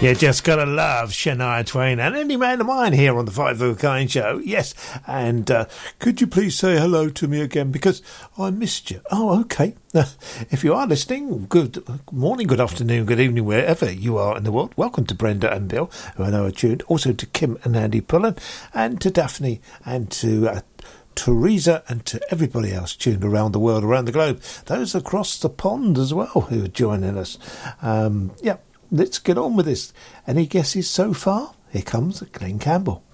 You just gotta love Shania Twain and any man of mine here on the Five of a Kind show. Yes, and could you please say hello to me again because I missed you. Oh, okay. If you are listening, good morning, good afternoon, good evening, wherever you are in the world. Welcome to Brenda and Bill, who I know are tuned. Also to Kim and Andy Pullen, and to Daphne, and to Teresa, and to everybody else tuned around the world, around the globe. Those across the pond as well who are joining us. Yeah, let's get on with this. Any guesses so far? Here comes Glenn Campbell.